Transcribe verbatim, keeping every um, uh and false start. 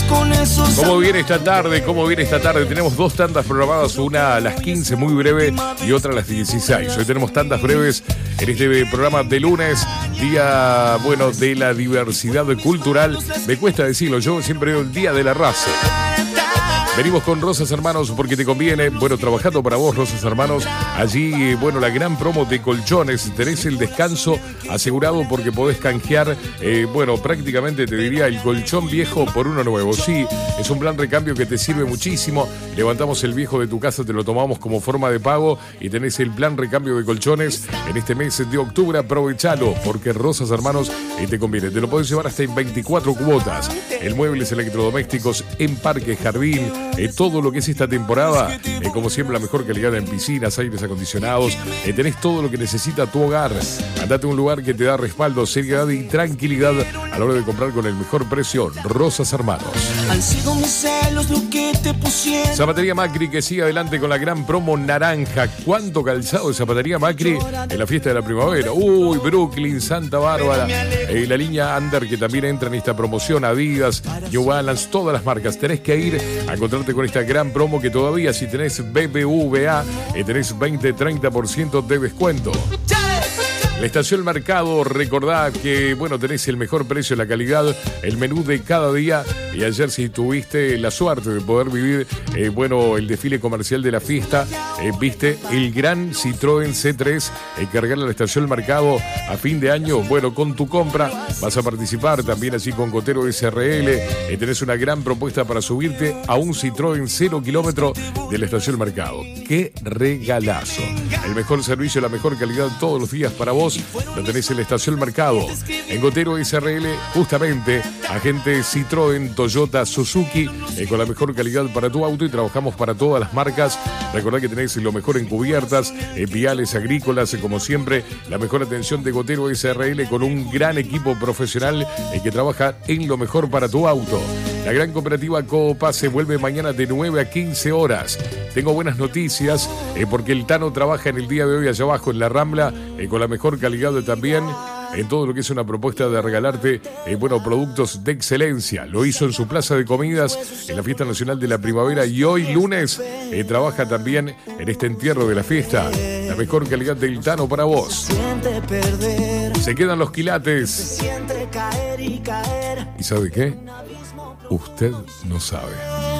¿Cómo viene esta tarde? ¿Cómo viene esta tarde? Tenemos dos tandas programadas, una a las quince, muy breve, y otra a las dieciséis. Hoy tenemos tandas breves en este programa de lunes, día, bueno, de la diversidad cultural. Me cuesta decirlo, yo siempre digo el día de la raza. Venimos con Rosas Hermanos porque te conviene. Bueno, trabajando para vos, Rosas Hermanos. Allí, bueno, la gran promo de colchones. Tenés el descanso asegurado porque podés canjear, eh, bueno, prácticamente te diría el colchón viejo por uno nuevo. Sí, es un plan recambio que te sirve muchísimo. Levantamos el viejo de tu casa, te lo tomamos como forma de pago y tenés el plan recambio de colchones en este mes de octubre. Aprovechalo porque Rosas Hermanos eh, te conviene. Te lo podés llevar hasta en veinticuatro cuotas. El muebles electrodomésticos en Parque Jardín. Eh, todo lo que es esta temporada, eh, como siempre, la mejor calidad en piscinas, aires acondicionados. Eh, tenés todo lo que necesita tu hogar. Andate a un lugar que te da respaldo, seriedad y tranquilidad a la hora de comprar con el mejor precio. Rosas Hermanos. Zapatería Macri, que sigue adelante con la gran promo naranja. ¿Cuánto calzado de Zapatería Macri en la fiesta de la primavera? Uy, Brooklyn, Santa Bárbara. Eh, la línea Under, que también entra en esta promoción. Adidas, New Balance, todas las marcas. Tenés que ir a encontrarte con esta gran promo que todavía, si tenés B B V A, eh, tenés veinte a treinta por ciento de descuento. La Estación Mercado, recordá que, bueno, tenés el mejor precio, la calidad, el menú de cada día. Y ayer, si tuviste la suerte de poder vivir, eh, bueno, el desfile comercial de la fiesta, eh, viste el gran Citroën C tres, eh, cargarle a la Estación Mercado a fin de año. Bueno, con tu compra vas a participar también así con Cotero S R L. Eh, tenés una gran propuesta para subirte a un Citroën cero kilómetro de la Estación Mercado. ¡Qué regalazo! El mejor servicio, la mejor calidad todos los días para vos. Lo tenés en la Estación Mercado. En Gotero S R L, justamente, agente Citroën, Toyota, Suzuki, eh, con la mejor calidad para tu auto y trabajamos para todas las marcas. Recordá que tenés lo mejor en cubiertas, eh, viales, agrícolas, eh, como siempre, la mejor atención de Gotero S R L con un gran equipo profesional eh, que trabaja en lo mejor para tu auto. La gran cooperativa Coopa se vuelve mañana de nueve a quince horas. Tengo buenas noticias eh, porque el Tano trabaja en el día de hoy allá abajo en la Rambla eh, con la mejor calidad también en todo lo que es una propuesta de regalarte eh, bueno, productos de excelencia. Lo hizo en su plaza de comidas en la Fiesta Nacional de la Primavera y hoy lunes eh, trabaja también en este entierro de la fiesta. La mejor calidad del Tano para vos. Se quedan los quilates. ¿Y sabe qué? Usted no sabe.